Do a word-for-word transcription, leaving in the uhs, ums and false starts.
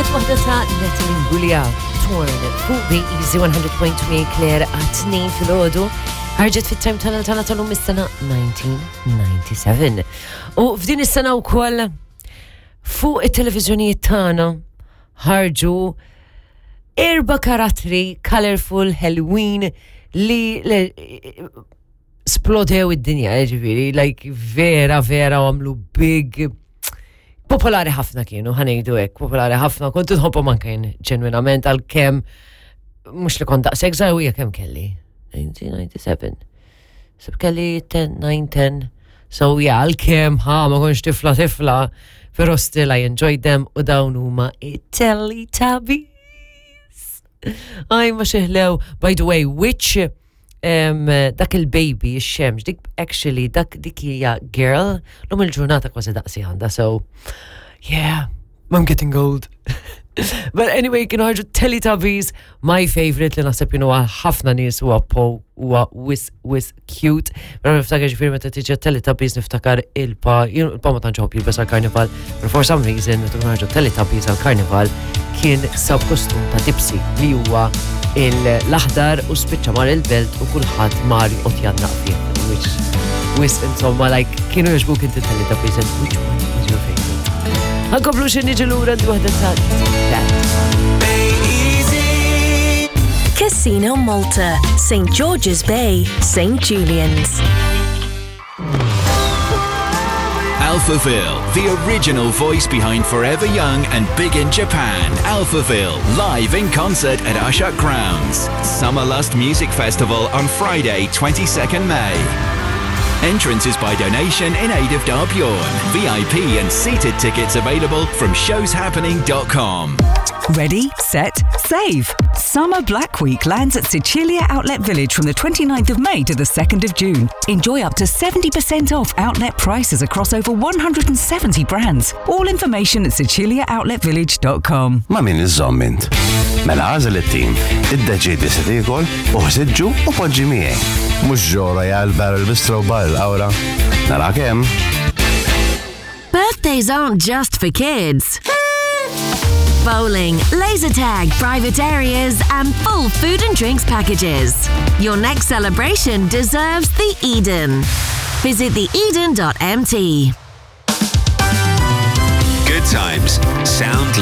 Kienet waħda ta' Natalie Imbruglia Torn fuq bi Easy one hundred point three Claire għat-tnejn fil-ħodu ħarġet fit-time tunnel tagħna tal-lum is-sena nineteen ninety-seven. U f'din is-sena wkoll fuq it-televiżjonijiet tagħna ħarġu erba' karattri colorful Halloween li splodew id-dinja, ġifieri, like vera vera għamlu big popolari ħafna kienu, ħanejdu hekk, popolari ħafna, kontu tħobbhom anke ġenwinament għalkemm mhux li kont daqshekk żgħir hija kemm kelli nineteen ninety-seven. Sib kelli ten, nine, ten. So yeah, għalkemm ħa ma konx tifla tifla, però still I enjoyed them u dawn huma it-Teletubbies. Aj ma xeħlew, by the way, which um, dak il-baby, il-xemx, dik actually, dak dik hija girl, lum il-ġurnata kważi daqsi għanda, so yeah, I'm getting old. But anyway, kienu ħarġu Teletubbies, my favorite li naħseb kienu ħafna nies huwa po huwa wis wis cute. Però niftakar ġifieri meta tiġi Teletubbies niftakar il-pa, il-pa ma tantx ħobb jilbes għall-karnival, but for some reason meta ħarġu Teletubbies għall-karnival kien sab kostum ta' Dipsy li huwa l-aħdar u spiċċa mar il-belt u kulħadd mar joqgħod jannaq fih. Which wis insomma like kienu jogħġbuk inti Teletubbies and which one was your favorite? Ħankoblu xi niġi lura d waħda ta' Casino Malta, Saint George's Bay, Saint Julian's. Alphaville, the original voice behind Forever Young and Big in Japan. Alphaville, live in concert at Ashok Grounds. Summer Lust Music Festival on Friday, twenty-second May. Entrance is by donation in aid of Darbjorn. V I P and seated tickets available from shows happening dot com. Ready, set, save! Summer Black Week lands at Sicilia Outlet Village from the twenty-ninth of May to the second of June. Enjoy up to seventy percent off outlet prices across over one hundred seventy brands. All information at sicilia outlet village dot com. Ma min iż-żommint. Mela għażel it-tim, iddeċiedi se tiekol, uħsiġġu u poġġi miegħek. Mhux ġora jgħal barrel bistro barrel awra. Nara kemm. Birthdays aren't just for kids. Bowling, laser tag, private areas, and full food and drinks packages. Your next celebration deserves the Eden. Visit the eden dot m t. Good times. Sound